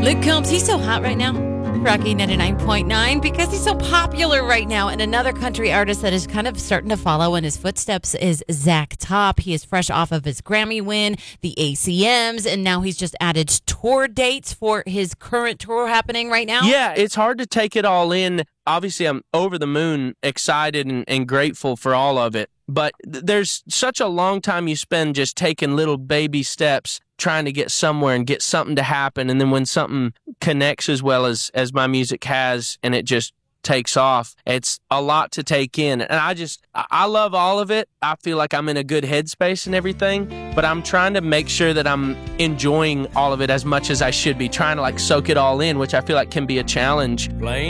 Luke Combs, he's so hot right now. Rocky 99.9 because he's so popular right now. And another country artist that is kind of starting to follow in his footsteps is Zach Top. He is fresh off of his Grammy win, the ACMs, and now he's just added tour dates for his current tour happening right now. Yeah, it's hard to take it all in. Obviously, I'm over the moon, excited and grateful for all of it. But there's such a long time you spend just taking little baby steps, trying to get somewhere and get something to happen. And then when something connects as well as my music has and it just takes off, it's a lot to take in. And I love all of it. I feel like I'm in a good headspace and everything, but I'm trying to make sure that I'm enjoying all of it as much as I should be, trying to soak it all in, which I feel like can be a challenge.